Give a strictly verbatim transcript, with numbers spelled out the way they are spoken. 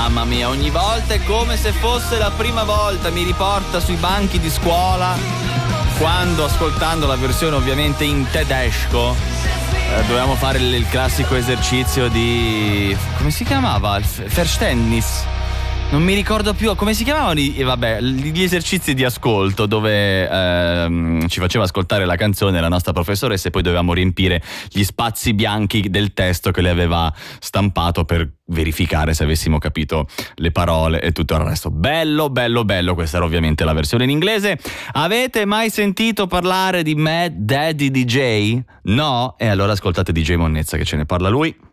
mamma mia, ogni volta è come se fosse la prima volta, mi riporta sui banchi di scuola, quando ascoltando la versione ovviamente in tedesco eh, dovevamo fare il, il classico esercizio di, come si chiamava? Il Verständnis. Non mi ricordo più come si chiamavano i, vabbè, gli esercizi di ascolto dove ehm, ci faceva ascoltare la canzone la nostra professoressa e poi dovevamo riempire gli spazi bianchi del testo che le aveva stampato per verificare se avessimo capito le parole e tutto il resto. Bello, bello, bello. Questa era ovviamente la versione in inglese. Avete mai sentito parlare di Mad Daddy D J? No? E allora ascoltate D J Monnezza che ce ne parla lui.